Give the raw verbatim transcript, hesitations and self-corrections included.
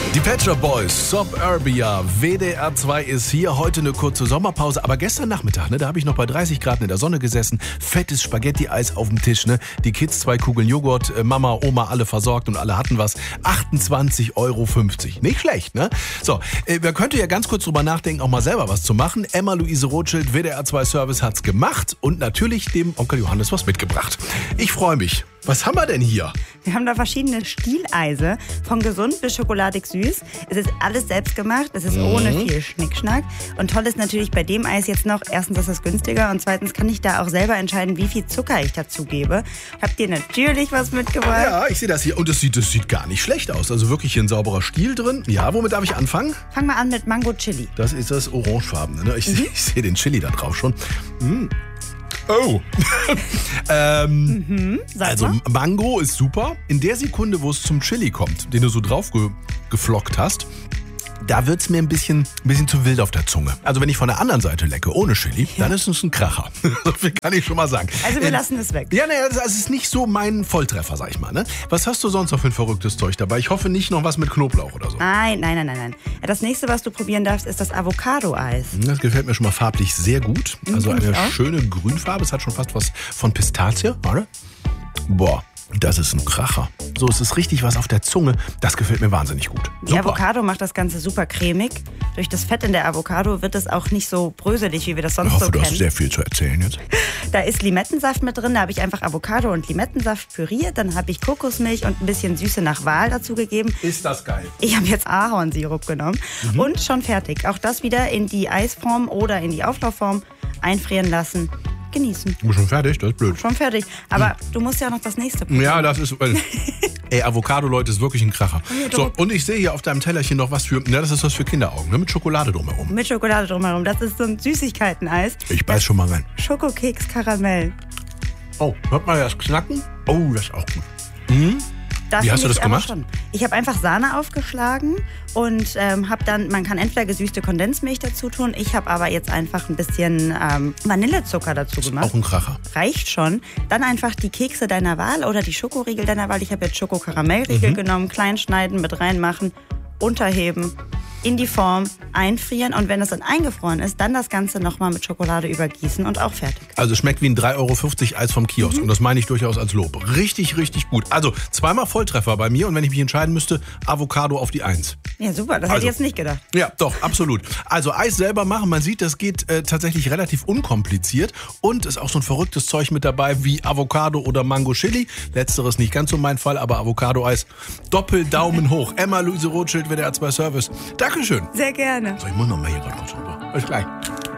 Die Pet Shop Boys, Suburbia, W D R zwei ist hier. Heute eine kurze Sommerpause, aber gestern Nachmittag, ne, da habe ich noch bei dreißig Grad in der Sonne gesessen. Fettes Spaghetti-Eis auf dem Tisch, ne? Die Kids zwei Kugeln Joghurt, äh, Mama, Oma, alle versorgt und alle hatten was. achtundzwanzig Euro fünfzig. Nicht schlecht, ne? So, äh, man könnte ja ganz kurz drüber nachdenken, auch mal selber was zu machen. Emma-Luise Rothschild, W D R zwei Service hat's gemacht und natürlich dem Onkel Johannes was mitgebracht. Ich freue mich. Was haben wir denn hier? Wir haben da verschiedene Stieleise, von gesund bis schokoladig süß. Es ist alles selbst gemacht, es ist mhm. ohne viel Schnickschnack. Und toll ist natürlich bei dem Eis jetzt noch, erstens ist es günstiger und zweitens kann ich da auch selber entscheiden, wie viel Zucker ich dazu gebe. Habt ihr natürlich was mitgebracht? Ja, ich sehe das hier und es sieht, das sieht gar nicht schlecht aus. Also wirklich hier ein sauberer Stiel drin. Ja, womit darf ich anfangen? Fang mal an mit Mango Chili. Das ist das Orangefarbene, ne? Ich, mhm. ich sehe den Chili da drauf schon. Mhm. Oh. ähm, mhm, also mal. Mango ist super. In der Sekunde, wo es zum Chili kommt, den du so drauf ge- geflockt hast, da wird's mir ein bisschen, ein bisschen zu wild auf der Zunge. Also wenn ich von der anderen Seite lecke, ohne Chili, ja. dann ist es ein Kracher. So viel kann ich schon mal sagen. Also wir äh, lassen es weg. Ja, naja, das ist nicht so mein Volltreffer, sag ich mal. Ne? Was hast du sonst noch für ein verrücktes Zeug dabei? Ich hoffe nicht noch was mit Knoblauch oder so. Nein, nein, nein, nein, nein. Das nächste, was du probieren darfst, ist das Avocado-Eis. Das gefällt mir schon mal farblich sehr gut. Also eine schöne Grünfarbe. Es hat schon fast was von Pistazie, oder? Boah. Das ist ein Kracher. So, es ist richtig was auf der Zunge. Das gefällt mir wahnsinnig gut. Die super. Avocado macht das Ganze super cremig. Durch das Fett in der Avocado wird es auch nicht so bröselig, wie wir das sonst ich hoffe, so kennen. Du hast sehr viel zu erzählen jetzt. Da ist Limettensaft mit drin. Da habe ich einfach Avocado und Limettensaft püriert. Dann habe ich Kokosmilch und ein bisschen Süße nach Wahl dazu gegeben. Ist das geil. Ich habe jetzt Ahornsirup genommen. Mhm. Und schon fertig. Auch das wieder in die Eisform oder in die Auflaufform einfrieren lassen. Genießen. Du bist schon fertig? Das ist blöd. Schon fertig. Aber hm. du musst ja auch noch das nächste probieren. Ja, das ist... Ey, Avocado, Leute, ist wirklich ein Kracher. So, und ich sehe hier auf deinem Tellerchen noch was für... Ja, das ist was für Kinderaugen, ne? Mit Schokolade drumherum. Mit Schokolade drumherum. Das ist so ein Süßigkeiten-Eis. Ich beiß schon mal rein. Schokokeks Karamell. Oh, hört mal das Knacken? Oh, das ist auch gut. Mhm. Das Wie hast du das gemacht? Schon. Ich habe einfach Sahne aufgeschlagen und ähm, habe dann, man kann entweder gesüßte Kondensmilch dazu tun, ich habe aber jetzt einfach ein bisschen ähm, Vanillezucker dazu gemacht. Auch ein Kracher. Reicht schon. Dann einfach die Kekse deiner Wahl oder die Schokoriegel deiner Wahl. Ich habe jetzt Schoko-Karamellriegel mhm. genommen, klein schneiden, mit reinmachen, unterheben, in die Form einfrieren und wenn es dann eingefroren ist, dann das Ganze nochmal mit Schokolade übergießen und auch fertig. Also es schmeckt wie ein drei Euro fünfzig Eis vom Kiosk mhm. und das meine ich durchaus als Lob. Richtig, richtig gut. Also zweimal Volltreffer bei mir und wenn ich mich entscheiden müsste, Avocado auf die Eins. Ja, super, das also, hätte ich jetzt nicht gedacht. Ja, doch, absolut. Also Eis selber machen, man sieht, das geht äh, tatsächlich relativ unkompliziert und ist auch so ein verrücktes Zeug mit dabei wie Avocado oder Mango Chili. Letzteres nicht ganz so mein Fall, aber Avocado-Eis. Doppel-Daumen hoch. Emma-Luise Rothschild, W D R zwei Service. Dankeschön. Sehr gerne. So, ich muss noch mal hier gerade raus. Bis gleich.